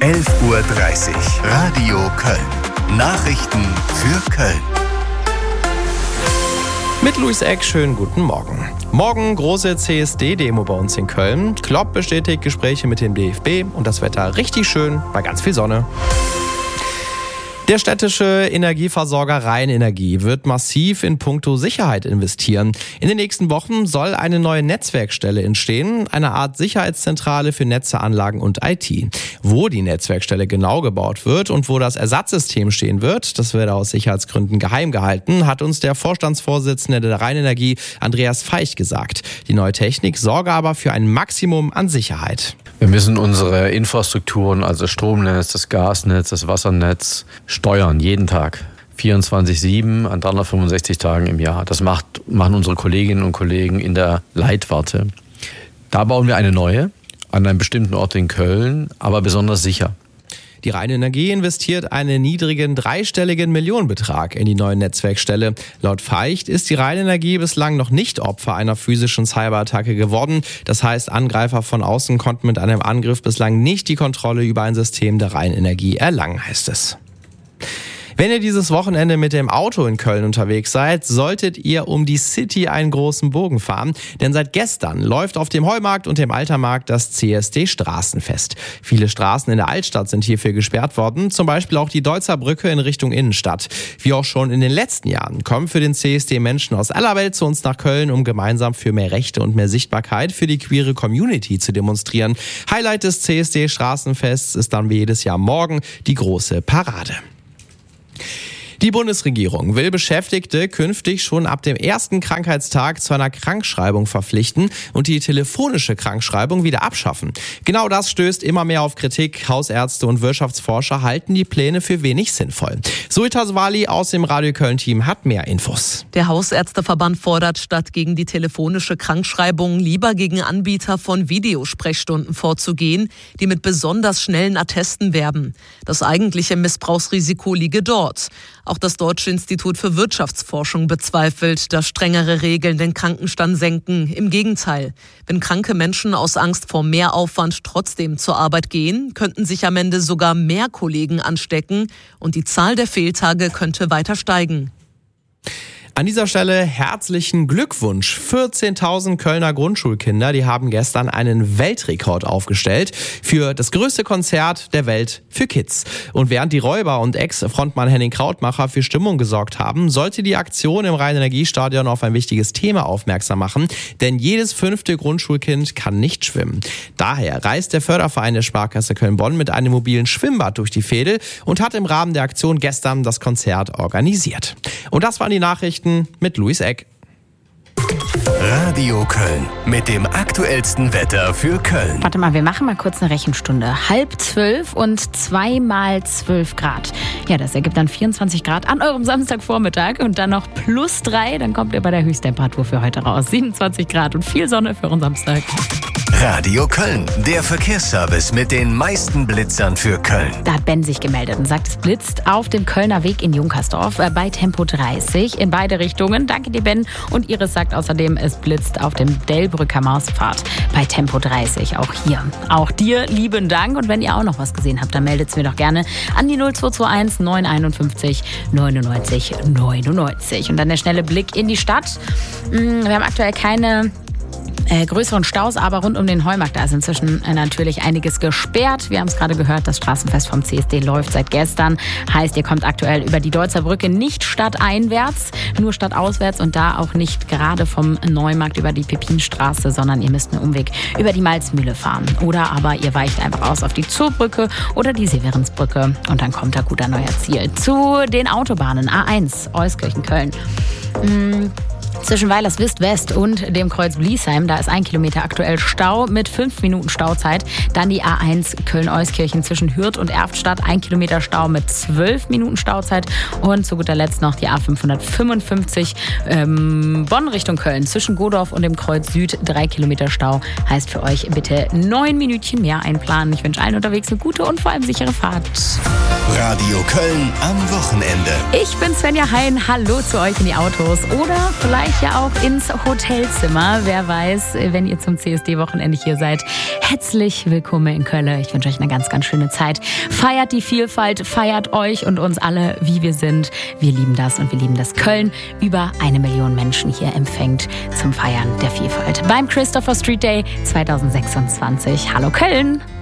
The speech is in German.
11:30 Uhr. Radio Köln. Nachrichten für Köln. Mit Luis Eck, schönen guten Morgen. Morgen große CSD-Demo bei uns in Köln. Klopp bestätigt Gespräche mit dem DFB und das Wetter richtig schön bei ganz viel Sonne. Der städtische Energieversorger Rheinenergie wird massiv in puncto Sicherheit investieren. In den nächsten Wochen soll eine neue Netzwerkstelle entstehen, eine Art Sicherheitszentrale für Netze, Anlagen und IT. Wo die Netzwerkstelle genau gebaut wird und wo das Ersatzsystem stehen wird, das wird aus Sicherheitsgründen geheim gehalten, hat uns der Vorstandsvorsitzende der Rheinenergie, Andreas Feicht, gesagt. Die neue Technik sorge aber für ein Maximum an Sicherheit. Wir müssen unsere Infrastrukturen, also Stromnetz, das Gasnetz, das Wassernetz, steuern, jeden Tag. 24/7 an 365 Tagen im Jahr. Das machen unsere Kolleginnen und Kollegen in der Leitwarte. Da bauen wir eine neue, an einem bestimmten Ort in Köln, aber besonders sicher. Die Rheinenergie investiert einen niedrigen dreistelligen Millionenbetrag in die neue Netzwerkstelle. Laut Feicht ist die Rheinenergie bislang noch nicht Opfer einer physischen Cyberattacke geworden. Das heißt, Angreifer von außen konnten mit einem Angriff bislang nicht die Kontrolle über ein System der Rheinenergie erlangen, heißt es. Wenn ihr dieses Wochenende mit dem Auto in Köln unterwegs seid, solltet ihr um die City einen großen Bogen fahren. Denn seit gestern läuft auf dem Heumarkt und dem Altermarkt das CSD-Straßenfest. Viele Straßen in der Altstadt sind hierfür gesperrt worden, zum Beispiel auch die Deutzer Brücke in Richtung Innenstadt. Wie auch schon in den letzten Jahren kommen für den CSD Menschen aus aller Welt zu uns nach Köln, um gemeinsam für mehr Rechte und mehr Sichtbarkeit für die queere Community zu demonstrieren. Highlight des CSD-Straßenfests ist dann wie jedes Jahr morgen die große Parade. Die Bundesregierung will Beschäftigte künftig schon ab dem ersten Krankheitstag zu einer Krankschreibung verpflichten und die telefonische Krankschreibung wieder abschaffen. Genau das stößt immer mehr auf Kritik. Hausärzte und Wirtschaftsforscher halten die Pläne für wenig sinnvoll. Suita Swali aus dem Radio Köln-Team hat mehr Infos. Der Hausärzteverband fordert, statt gegen die telefonische Krankschreibung lieber gegen Anbieter von Videosprechstunden vorzugehen, die mit besonders schnellen Attesten werben. Das eigentliche Missbrauchsrisiko liege dort. Auch das Deutsche Institut für Wirtschaftsforschung bezweifelt, dass strengere Regeln den Krankenstand senken. Im Gegenteil, wenn kranke Menschen aus Angst vor Mehraufwand trotzdem zur Arbeit gehen, könnten sich am Ende sogar mehr Kollegen anstecken und die Zahl der Fehltage könnte weiter steigen. An dieser Stelle herzlichen Glückwunsch. 14.000 Kölner Grundschulkinder, die haben gestern einen Weltrekord aufgestellt für das größte Konzert der Welt für Kids. Und während die Räuber und Ex-Frontmann Henning Krautmacher für Stimmung gesorgt haben, sollte die Aktion im Rhein-Energiestadion auf ein wichtiges Thema aufmerksam machen. Denn jedes 5. Grundschulkind kann nicht schwimmen. Daher reist der Förderverein der Sparkasse Köln-Bonn mit einem mobilen Schwimmbad durch die Veedel und hat im Rahmen der Aktion gestern das Konzert organisiert. Und das waren die Nachrichten mit Luis Eck. Radio Köln mit dem aktuellsten Wetter für Köln. Warte mal, wir machen mal kurz eine Rechenstunde. 11:30 und 2 mal 12 Grad. Ja, das ergibt dann 24 Grad an eurem Samstagvormittag und dann noch +3. Dann kommt ihr bei der Höchsttemperatur für heute raus. 27 Grad und viel Sonne für euren Samstag. Radio Köln, der Verkehrsservice mit den meisten Blitzern für Köln. Da hat Ben sich gemeldet und sagt, es blitzt auf dem Kölner Weg in Junkersdorf bei Tempo 30 in beide Richtungen. Danke dir, Ben. Und Iris sagt außerdem, es blitzt auf dem Delbrücker Mauspfad bei Tempo 30, auch hier. Auch dir lieben Dank. Und wenn ihr auch noch was gesehen habt, dann meldet es mir doch gerne an die 0221 951 99 99. Und dann der schnelle Blick in die Stadt. Wir haben aktuell keine größeren Staus, aber rund um den Heumarkt, da ist inzwischen natürlich einiges gesperrt. Wir haben es gerade gehört, das Straßenfest vom CSD läuft seit gestern. Heißt, ihr kommt aktuell über die Deutzer Brücke nicht stadteinwärts, nur stadtauswärts und da auch nicht gerade vom Neumarkt über die Pepinstraße, sondern ihr müsst einen Umweg über die Malzmühle fahren. Oder aber ihr weicht einfach aus auf die Zurbrücke oder die Severinsbrücke und dann kommt da gut an euer Ziel. Zu den Autobahnen A1, Euskirchen-Köln. Zwischen Weilerswist West und dem Kreuz Bliesheim, da ist 1 Kilometer aktuell Stau mit 5 Minuten Stauzeit. Dann die A1 Köln-Euskirchen zwischen Hürth und Erftstadt, 1 Kilometer Stau mit 12 Minuten Stauzeit. Und zu guter Letzt noch die A555 Bonn Richtung Köln zwischen Godorf und dem Kreuz Süd, 3 Kilometer Stau. Heißt für euch bitte 9 Minütchen mehr einplanen. Ich wünsche allen unterwegs eine gute und vor allem sichere Fahrt. Radio Köln am Wochenende. Ich bin Svenja Hein. Hallo zu euch in die Autos. Oder vielleicht vielleicht ja auch ins Hotelzimmer. Wer weiß, wenn ihr zum CSD-Wochenende hier seid, herzlich willkommen in Köln. Ich wünsche euch eine ganz, ganz schöne Zeit. Feiert die Vielfalt, feiert euch und uns alle, wie wir sind. Wir lieben das und wir lieben das. Köln über 1 Million Menschen hier empfängt zum Feiern der Vielfalt beim Christopher Street Day 2026. Hallo Köln!